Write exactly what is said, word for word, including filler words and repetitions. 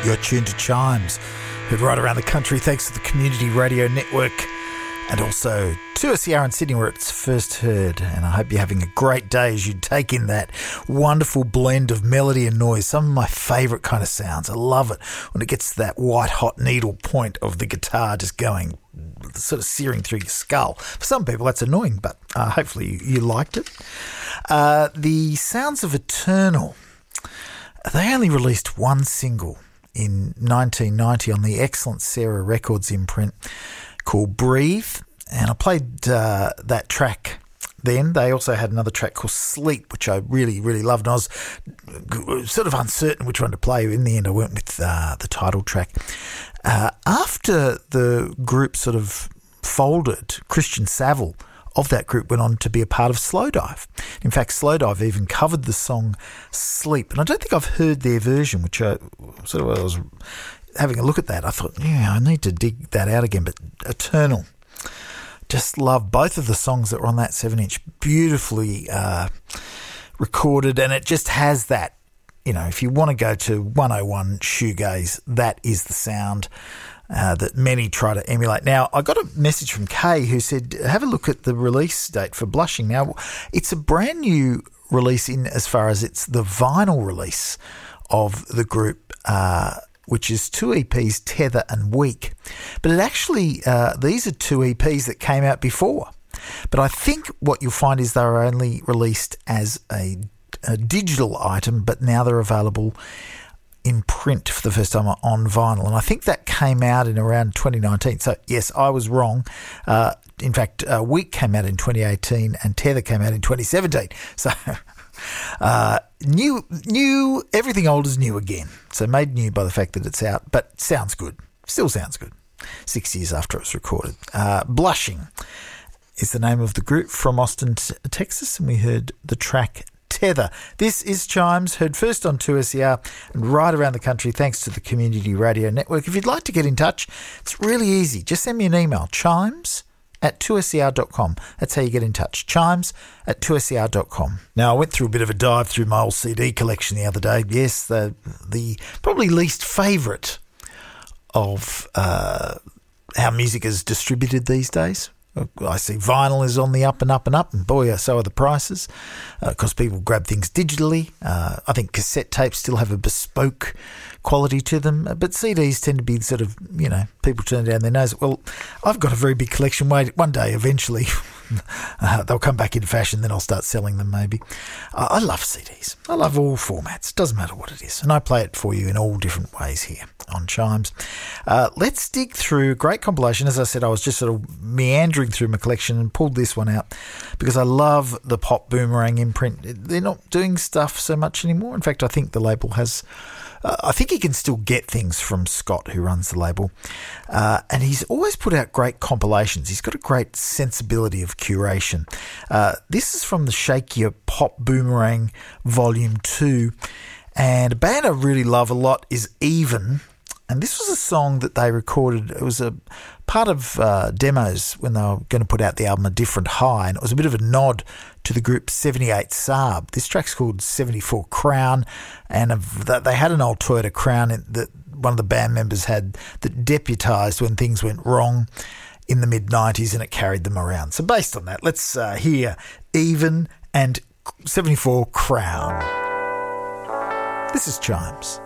You're tuned to Chimes, heard right around the country thanks to the Community Radio Network and also two S E R in Sydney where it's first heard. And I hope you're having a great day as you take in that wonderful blend of melody and noise. Some of my favourite kind of sounds. I love it when it gets to that white hot needle point of the guitar just going, sort of searing through your skull. For some people that's annoying, but uh, hopefully you, you liked it. Uh, the Sounds of Eternal, they only released one single in nineteen ninety on the excellent Sarah Records imprint called Breathe, and I played uh, that track then. They also had another track called Sleep, which I really, really loved, and I was sort of uncertain which one to play. In the end, I went with uh, the title track. Uh, after the group sort of folded, Christian Saville of that group went on to be a part of Slowdive. In fact, Slowdive even covered the song Sleep, and I don't think I've heard their version, which I sort of I was having a look at that. I thought, yeah, I need to dig that out again. But Eternal, just love both of the songs that were on that seven inch, beautifully uh, recorded, and it just has that, you know, if you want to go to one oh one shoegaze, that is the sound Uh, that many try to emulate. Now, I got a message from Kay who said, have a look at the release date for Blushing. Now, it's a brand new release in as far as it's the vinyl release of the group, uh, which is two E Ps, Tether and Weak. But it actually, uh, these are two E Ps that came out before. But I think what you'll find is they were only released as a, a digital item, but now they're available in print for the first time on vinyl, and I think that came out in around twenty nineteen. So yes, I was wrong. Uh, in fact, uh, Week came out in twenty eighteen, and Tether came out in twenty seventeen. So uh, new, new, everything old is new again. So made new by the fact that it's out, but sounds good. Still sounds good. Six years after it was recorded. Uh, Blushing is the name of the group from Austin, Texas, and we heard the track Tether. This is Chimes, heard first on two S E R and right around the country thanks to the Community Radio Network. If you'd like to get in touch, it's really easy. Just send me an email, chimes at two S E R dot com. That's how you get in touch, chimes at two S E R dot com. Now, I went through a bit of a dive through my old C D collection the other day. Yes, the, the probably least favourite of uh, how music is distributed these days. I see vinyl is on the up and up and up, and boy, so are the prices, because uh, people grab things digitally. Uh, I think cassette tapes still have a bespoke quality to them, but C Ds tend to be sort of, you know, people turn down their nose. Well, I've got a very big collection. Wait, one day, eventually, uh, they'll come back into fashion, then I'll start selling them maybe. Uh, I love C Ds. I love all formats. Doesn't matter what it is. And I play it for you in all different ways here on Chimes. Uh, let's dig through a great compilation. As I said, I was just sort of meandering through my collection and pulled this one out because I love the Pop Boomerang imprint. They're not doing stuff so much anymore. In fact, I think the label has... Uh, I think you can still get things from Scott, who runs the label. Uh, and he's always put out great compilations. He's got a great sensibility of curation. Uh, this is from the Shake Your Pop Boomerang Volume two. And a band I really love a lot is Even. And this was a song that they recorded. It was a part of uh, demos when they were going to put out the album A Different High, and it was a bit of a nod to the group seventy-eight Saab. This track's called seventy-four Crown, and they had an old Toyota Crown that one of the band members had that deputised when things went wrong in the mid nineties, and it carried them around. So based on that, let's uh, hear Even and seventy-four Crown. This is Chimes.